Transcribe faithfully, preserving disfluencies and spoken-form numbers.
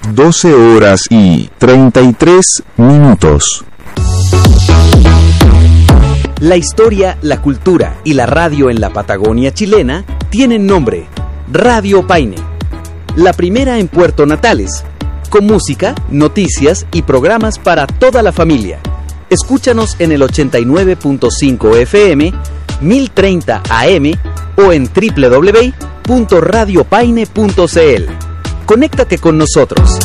doce horas y treinta y tres minutos. La historia, la cultura y la radio en la Patagonia chilena tienen nombre: Radio Paine. La primera en Puerto Natales, con música, noticias y programas para toda la familia. Escúchanos en el ochenta y nueve punto cinco F M, mil treinta A M o en doble u doble u doble u punto radio paine punto c l. Conéctate con nosotros.